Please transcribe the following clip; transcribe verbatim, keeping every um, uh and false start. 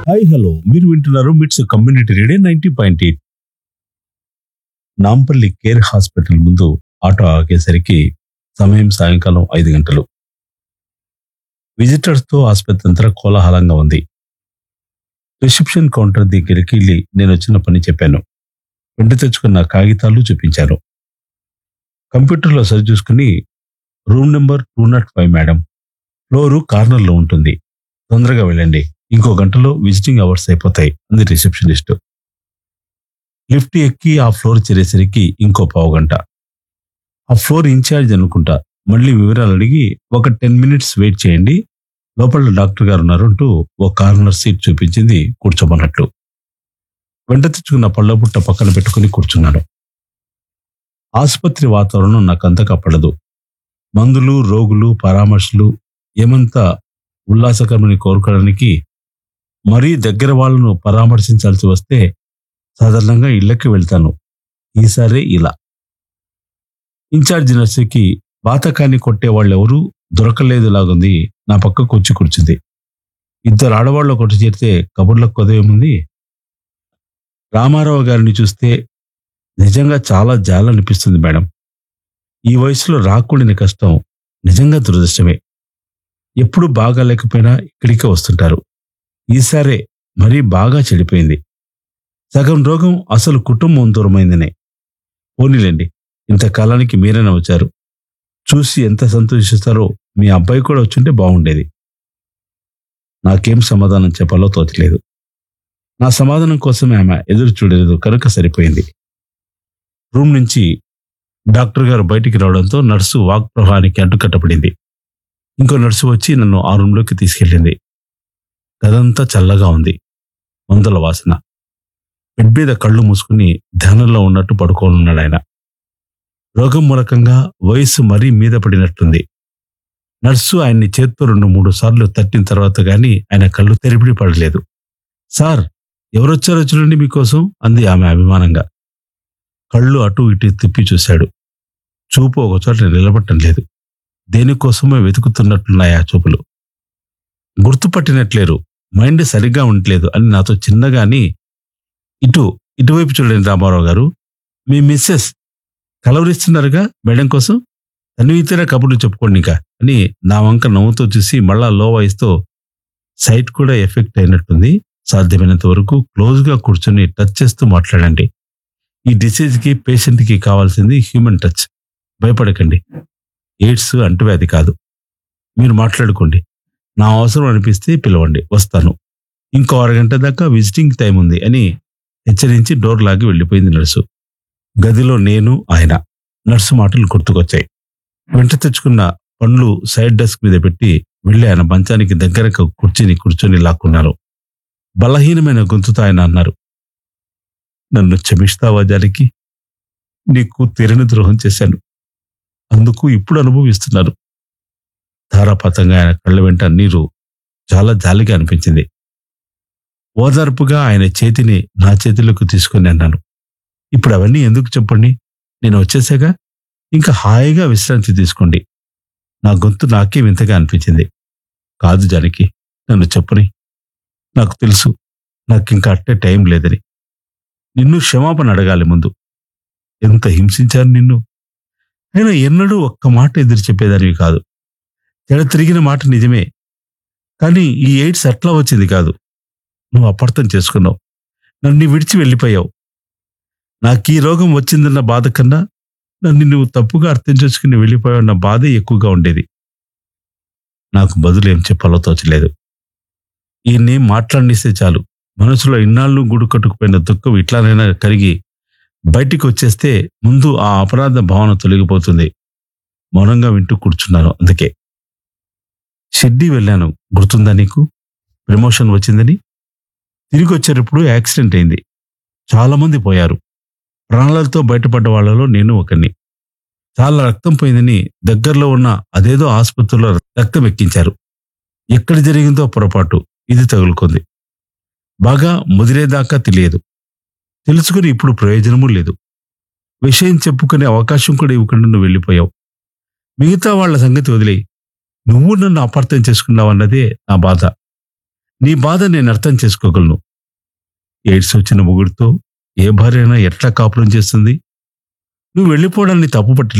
Hi hello మీరు వింటున్నారు మిట్స్ community radio ninety point eight. Nampally care hospital ముందు ఆటో ఆగేసరికి సమయం సాయంకాలం ఐదు గంటలు. విజిటర్స్ తో ఆసుపత్రి అంతా కోలాహలంగా ఉంది. రిసెప్షన్ కౌంటర్ దగ్గరికి వెళ్ళి నేను వచ్చిన పని చెప్పాను. వెంట తెచ్చుకున్న కాగితాలు చూపించాను. కంప్యూటర్లో సరి చూసుకుని room number two not five madam, floor కార్నర్లో ఉంటుంది, తొందరగా వెళ్ళండి, ఇంకో గంటలో విజిటింగ్ అవర్స్ అయిపోతాయి అంది రిసెప్షనిస్ట్. లిఫ్ట్ ఎక్కి ఆ ఫ్లోర్ చేరేసరికి ఇంకో పావు గంట. ఆ ఫ్లోర్ ఇన్ఛార్జ్ అనుకుంటా మళ్ళీ వివరాలు అడిగి ఒక టెన్ మినిట్స్ వెయిట్ చేయండి, లోపల డాక్టర్ గారు ఉన్నారు అంటూ ఓ కార్నర్ సీట్ చూపించింది కూర్చోమన్నట్లు. వెంట తెచ్చుకున్న పళ్ళ బుట్ట పక్కన పెట్టుకుని కూర్చున్నాను. ఆసుపత్రి వాతావరణం నాకంతగా పడదు. మందులు, రోగులు, పరామర్శలు ఏమంతా ఉల్లాసకరమని కోరుకోవడానికి మరీ దగ్గర వాళ్ళను పరామర్శించాల్సి వస్తే సాధారణంగా ఇళ్ళకి వెళ్తాను. ఈసారి ఇలా. ఇన్ఛార్జి నర్సుకి బాతకాన్ని కొట్టే వాళ్ళెవరూ దొరకలేదు లాగుంది. నా పక్కకు వచ్చి కూర్చుంది. ఇద్దరు ఆడవాళ్ళు ఒకటి చేరితే కబుర్లకు కొదవేముంది. రామారావు గారిని చూస్తే నిజంగా చాలా జాలనిపిస్తుంది మేడం. ఈ వయసులో రాకూడని కష్టం నిజంగా దురదృష్టమే. ఎప్పుడు బాగా లేకపోయినా ఇక్కడికే వస్తుంటారు. ఈసారే మరీ బాగా చెడిపోయింది. సగం రోగం అసలు కుటుంబం దూరమైందనే. పోనీలేండి, ఇంతకాలానికి మీరైనా వచ్చారు. చూసి ఎంత సంతోషిస్తారో. మీ అబ్బాయి కూడా వచ్చుంటే బాగుండేది. నాకేం సమాధానం చెప్పాలో తోచలేదు. నా సమాధానం కోసమే ఆమె ఎదురు చూడలేదు కనుక సరిపోయింది. రూమ్ నుంచి డాక్టర్ గారు బయటికి రావడంతో నర్సు వాక్ ప్రవాహానికి అడ్డుకట్టబడింది. ఇంకో నర్సు వచ్చి నన్ను ఆ రూంలోకి తీసుకెళ్ళింది. గదంతా చల్లగా ఉంది. మందుల వాసన. బెడ్ మీద కళ్ళు మూసుకుని ధ్యానంలో ఉన్నట్టు పడుకోనున్నాడు ఆయన. రోగం మూలకంగా వయస్సు మరీ మీద పడినట్టుంది. నర్సు ఆయన్ని చేత్తో రెండు మూడు సార్లు తట్టిన తర్వాత గాని ఆయన కళ్ళు తెరిపిడి పడలేదు. సార్, ఎవరొచ్చారో చూడండి మీకోసం అంది ఆమె అభిమానంగా. కళ్ళు అటు ఇటు తిప్పి చూశాడు. చూపు ఒకచోట నిలబట్టం లేదు. దేనికోసమో వెతుకుతున్నట్లున్నాయి ఆ చూపులు. గుర్తుపట్టినట్లేరు, మైండ్ సరిగ్గా ఉండలేదు అని నాతో చిన్నగాని, ఇటు ఇటువైపు చూడండి రామారావు గారు, మీ మిస్సెస్ కలవరిస్తున్నారుగా మేడం కోసం, తనివితేరా కబుర్లు చెప్పుకోండి ఇంకా అని నా వంక నవ్వుతో చూసి మళ్ళా లో వాయిస్తో, సైట్ కూడా ఎఫెక్ట్ అయినట్టుంది, సాధ్యమైనంత వరకు క్లోజ్గా కూర్చొని టచ్ చేస్తూ మాట్లాడండి. ఈ డిసీజ్కి పేషెంట్కి కావాల్సింది హ్యూమన్ టచ్. భయపడకండి, ఎయిడ్స్ అంటువ్యాధి కాదు. మీరు మాట్లాడుకోండి. నా అవసరం అనిపిస్తే పిలవండి, వస్తాను. ఇంకో అరగంట దాకా విజిటింగ్ టైం ఉంది అని హెచ్చరించి డోర్ లాగి వెళ్ళిపోయింది నర్సు. గదిలో నేను, ఆయన. నర్సు మాటలు గుర్తుకొచ్చాయి. వెంట తెచ్చుకున్న పండ్లు సైడ్ డెస్క్ మీద పెట్టి వెళ్ళి ఆయన మంచానికి దగ్గరకు కుర్చీని కూర్చొని లాక్కున్నారు. బలహీనమైన గొంతుతో ఆయన అన్నారు, నన్ను క్షమిస్తావా జానకి? నీకు తీరని ద్రోహం చేశాను, అందుకు ఇప్పుడు అనుభవిస్తున్నారు. ధారాపాతంగా ఆయన కళ్ళ వెంట నీరు చాలా జాలిగా అనిపించింది. ఓదార్పుగా ఆయన చేతిని నా చేతిలోకి తీసుకుని అన్నాను, ఇప్పుడు అవన్నీ ఎందుకు చెప్పండి, నేను వచ్చేసాగా, ఇంకా హాయిగా విశ్రాంతి తీసుకోండి. నా గొంతు నాకే వింతగా అనిపించింది. కాదు జానకి, నన్ను చెప్పని. నాకు తెలుసు నాకింకా అట్టే టైం లేదని. నిన్ను క్షమాపణ అడగాలి ముందు. ఎంత హింసించాను నిన్ను. అయినా ఎన్నడూ ఒక్క మాట ఎదురు చెప్పేదానివి కాదు. తెడ తిరిగిన మాట నిజమే, కానీ ఈ ఎయిడ్స్ అట్లా వచ్చింది కాదు. నువ్వు అపార్థం చేసుకున్నావు, నన్ను విడిచి వెళ్ళిపోయావు. నాకు ఈ రోగం వచ్చిందన్న బాధ కన్నా నన్ను నువ్వు తప్పుగా అర్థం చేసుకుని వెళ్ళిపోయావన్న బాధే ఎక్కువగా ఉండేది. నాకు బదులు ఏం చెప్పాలో తోచలేదు. ఈయన్ని మాట్లాడిస్తే చాలు, మనసులో ఇన్నాళ్ళు గూడు కట్టుకుపోయిన దుఃఖం ఇట్లానైనా కరిగి బయటికి వచ్చేస్తే ముందు ఆ అపరాధ భావన తొలగిపోతుంది. మౌనంగా వింటూ కూర్చున్నాను. అందుకే షిర్డీ వెళ్ళాను, గుర్తుందా నీకు? ప్రమోషన్ వచ్చిందని. తిరిగి వచ్చేటప్పుడు యాక్సిడెంట్ అయింది. చాలా మంది పోయారు. ప్రాణాలతో బయటపడ్డ వాళ్ళలో నేను ఒకరిని. చాలా రక్తం పోయిందని దగ్గరలో ఉన్న అదేదో ఆసుపత్రిలో రక్తం ఎక్కించారు. ఎక్కడ జరిగిందో పొరపాటు ఇది తగులుకుంది. బాగా ముదిరేదాకా తెలియదు. తెలుసుకుని ఇప్పుడు ప్రయోజనమూ లేదు. విషయం చెప్పుకునే అవకాశం కూడా ఇవ్వకుండా నువ్వు వెళ్ళిపోయావు. మిగతా వాళ్ళ సంగతి వదిలేయి, నువ్వు నన్ను అపార్థం చేసుకున్నావన్నదే నా బాధ. నీ బాధ నేను అర్థం చేసుకోగలను. ఎయిడ్స్ వచ్చిన మొగుడితో ఏ భార్య అయినా ఎట్లా కాపురం చేస్తుంది? నువ్వు వెళ్ళిపోవడాన్ని తప్పుపట్టి